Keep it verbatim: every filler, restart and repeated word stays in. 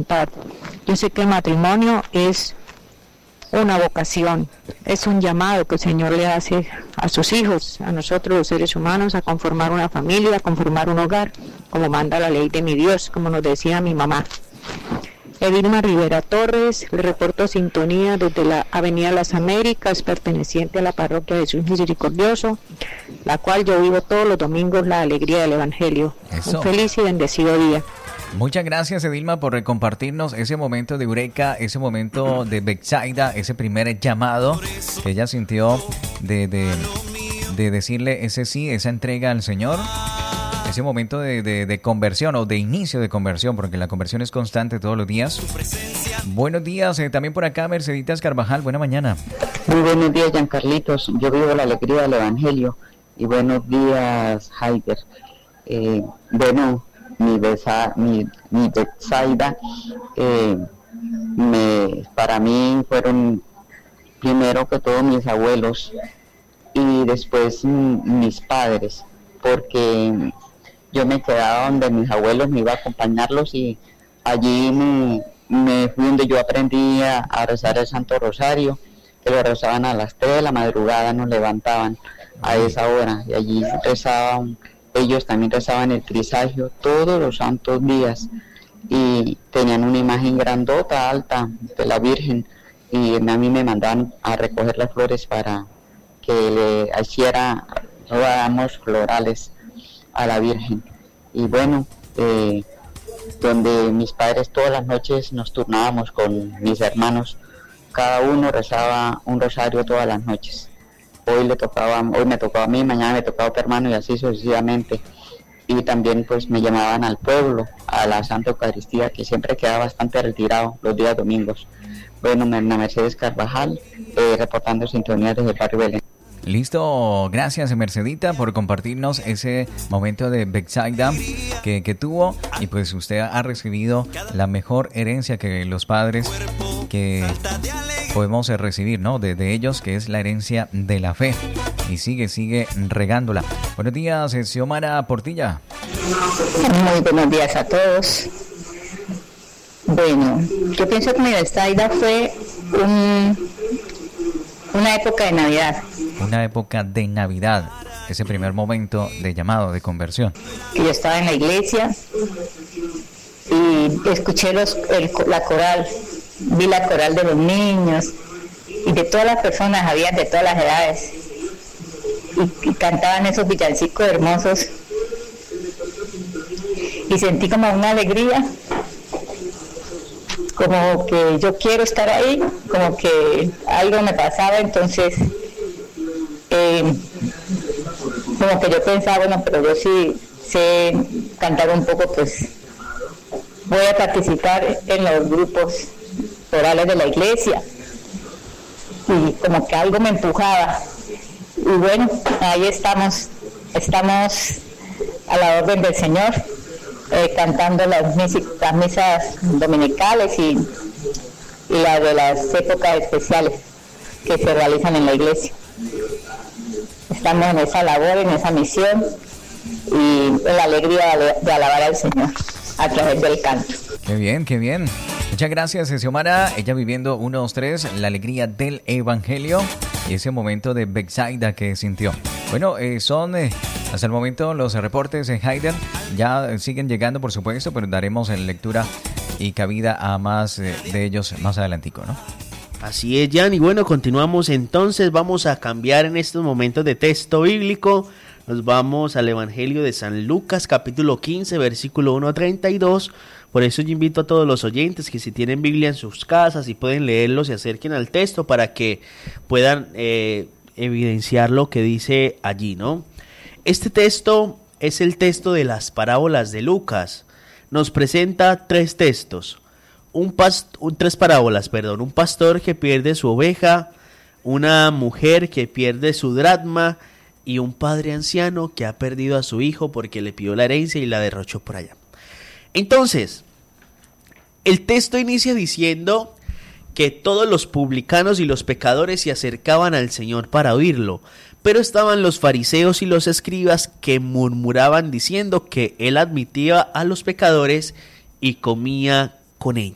voluntad. Yo sé que el matrimonio es una vocación, es un llamado que el Señor le hace a sus hijos, a nosotros los seres humanos, a conformar una familia, a conformar un hogar, como manda la ley de mi Dios, como nos decía mi mamá. Edilma Rivera Torres, le reporto sintonía desde la Avenida Las Américas, perteneciente a la Parroquia Jesús Misericordioso, la cual yo vivo todos los domingos la alegría del Evangelio. Eso. Un feliz y bendecido día. Muchas gracias, Edilma, por compartirnos ese momento de Eureka, ese momento de Betsaida, ese primer llamado que ella sintió de, de, de decirle ese sí, esa entrega al Señor. Ese momento de, de, de conversión o de inicio de conversión, porque la conversión es constante todos los días. Buenos días, eh, también por acá, Merceditas Carvajal, buena mañana. Muy buenos días, Giancarlitos. Yo vivo la alegría del Evangelio. Y buenos días, Haider. Eh, bueno, mi, besa, mi, mi Betsaida, eh, me, para mí fueron primero que todo mis abuelos y después m- mis padres, porque yo me quedaba donde mis abuelos, me iba a acompañarlos y allí me, me fui donde yo aprendí a, a rezar el Santo Rosario, que lo rezaban a las tres de la madrugada, nos levantaban a esa hora y allí rezaban, ellos también rezaban el trisagio todos los santos días y tenían una imagen grandota, alta de la Virgen y a mí me mandaban a recoger las flores para que le hiciera ramos florales a la Virgen. Y bueno, eh, donde mis padres todas las noches nos turnábamos con mis hermanos, cada uno rezaba un rosario todas las noches. Hoy le tocaba, hoy me tocaba a mí, mañana me tocaba a otro hermano y así sucesivamente. Y también pues me llamaban al pueblo, a la Santa Eucaristía, que siempre quedaba bastante retirado los días domingos. Bueno, Mercedes Carvajal, eh, reportando sintonías desde el barrio Belén. Listo, gracias Mercedita por compartirnos ese momento de Betsaida que, que tuvo y pues usted ha recibido la mejor herencia que los padres que podemos recibir, ¿no? De, de ellos, que es la herencia de la fe y sigue, sigue regándola. Buenos días, Xiomara Portilla. Muy buenos días a todos. Bueno, yo pienso que mi Betsaida fue un, una época de Navidad. Una época de Navidad, ese primer momento de llamado, de conversión. Yo estaba en la iglesia y escuché los, el, la coral, vi la coral de los niños y de todas las personas, había de todas las edades y, y cantaban esos villancicos hermosos y sentí como una alegría, como que yo quiero estar ahí, como que algo me pasaba, entonces Eh, como que yo pensaba, bueno, pero yo sí sé cantar un poco, pues voy a participar en los grupos orales de la iglesia y como que algo me empujaba y bueno, ahí estamos estamos a la orden del Señor, eh, cantando las, mis- las misas dominicales y, y las de las épocas especiales que se realizan en la iglesia. Estamos en esa labor, en esa misión y en la alegría de, de alabar al Señor a través del canto. Qué bien, qué bien. Muchas gracias, Xiomara. Ella viviendo uno, dos, tres, la alegría del Evangelio y ese momento de Betsaida que sintió. Bueno, eh, son eh, hasta el momento los reportes en Haider. Ya siguen llegando, por supuesto, pero daremos en lectura y cabida a más eh, de ellos más adelantico, ¿no? Así es, Jan, y bueno, continuamos entonces, vamos a cambiar en estos momentos de texto bíblico, nos vamos al Evangelio de San Lucas, capítulo quince, versículo uno a treinta y dos, por eso yo invito a todos los oyentes que si tienen Biblia en sus casas y pueden leerlo, se acerquen al texto para que puedan eh, evidenciar lo que dice allí, ¿no? Este texto es el texto de las parábolas de Lucas, nos presenta tres textos. Un past- un, tres parábolas, perdón, un pastor que pierde su oveja, una mujer que pierde su dracma y un padre anciano que ha perdido a su hijo porque le pidió la herencia y la derrochó por allá. Entonces, el texto inicia diciendo que todos los publicanos y los pecadores se acercaban al Señor para oírlo, pero estaban los fariseos y los escribas que murmuraban diciendo que él admitía a los pecadores y comía con ellos.